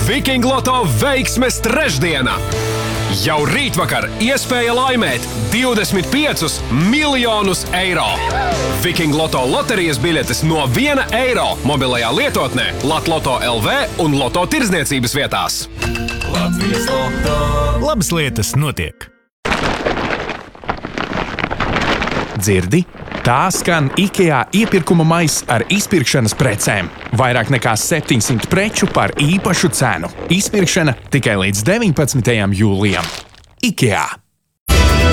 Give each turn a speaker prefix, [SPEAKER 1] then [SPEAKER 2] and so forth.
[SPEAKER 1] Viking Loto veiksmes trešdiena! Jau rītvakar iespēja laimēt 25 miljonus eiro. Viking Loto loterijas biļetes no 1 eiro mobilajā lietotnē Latloto LV un Loto tirdzniecības vietās.
[SPEAKER 2] Latvijas Loto.
[SPEAKER 3] Labas lietas notiek.
[SPEAKER 4] Dzirdi? Tā skan IKEA iepirkuma maiss ar izpirkšanas precēm. Vairāk nekā 700 preču par īpašu cenu. Izpirkšana tikai līdz 19. jūlijam. IKEA.